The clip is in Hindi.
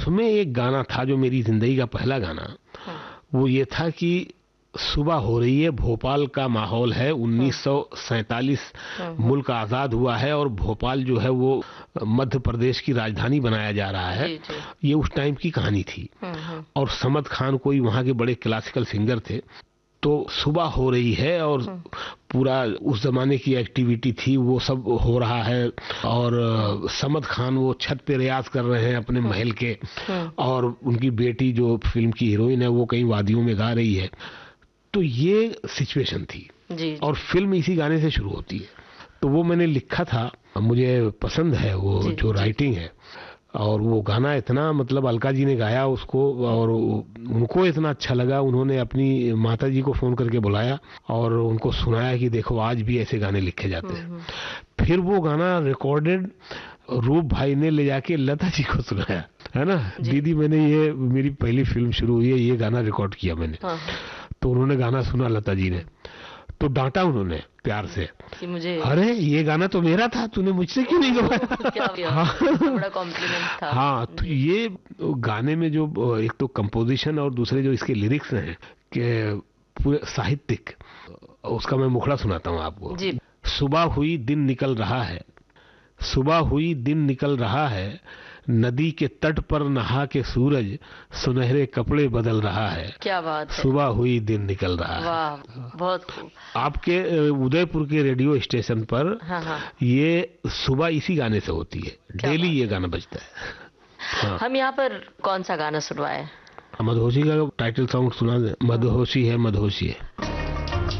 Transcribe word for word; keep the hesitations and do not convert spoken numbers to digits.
उसमें एक गाना था जो मेरी जिंदगी का पहला गाना, वो ये था कि सुबह हो रही है, भोपाल का माहौल है, उन्नीस सौ सैंतालीस मुल्क आज़ाद हुआ है और भोपाल जो है वो मध्य प्रदेश की राजधानी बनाया जा रहा है। जी, जी। ये उस टाइम की कहानी थी और समद खान कोई वहाँ के बड़े क्लासिकल सिंगर थे। तो सुबह हो रही है और पूरा उस जमाने की एक्टिविटी थी वो सब हो रहा है और समद खान वो छत पे रियाज कर रहे हैं अपने महल के और उनकी बेटी जो फिल्म की हीरोइन है वो कहीं वादियों में गा रही है। तो ये सिचुएशन थी जी। और फिल्म इसी गाने से शुरू होती है। तो वो मैंने लिखा था, मुझे पसंद है वो जी, जो राइटिंग है और वो गाना इतना मतलब अलका जी ने गाया उसको और उनको इतना अच्छा लगा, उन्होंने अपनी माता जी को फोन करके बुलाया और उनको सुनाया कि देखो आज भी ऐसे गाने लिखे जाते हैं। फिर वो गाना रिकॉर्डेड रूप भाई ने ले जाके लता जी को सुनाया, है ना, दीदी मैंने ये मेरी पहली फिल्म शुरू हुई है, ये गाना रिकॉर्ड किया मैंने। तो उन्होंने गाना सुना लता जी ने, तो डांटा उन्होंने प्यार से कि मुझे, अरे ये गाना तो मेरा था, तूने मुझसे क्यों नहीं गवाया। हाँ, बड़ा कॉम्प्लीमेंट था। हाँ, तो ये गाने में जो एक तो कंपोजिशन और दूसरे जो इसके लिरिक्स हैं कि पूरे साहित्यिक, उसका मैं मुखड़ा सुनाता हूँ आपको जी। सुबह हुई दिन निकल रहा है, सुबह हुई दिन निकल रहा है, नदी के तट पर नहा के सूरज सुनहरे कपड़े बदल रहा है। क्या बात है। सुबह हुई दिन निकल रहा है। वाह, बहुत खूब। आपके उदयपुर के रेडियो स्टेशन पर हाँ हाँ। ये सुबह इसी गाने से होती है, डेली ये गाना बजता है। हाँ। हम यहाँ पर कौन सा गाना सुनवाए? मदहोशी का टाइटल सॉन्ग सुना दे। मदहोशी है, मदहोशी है।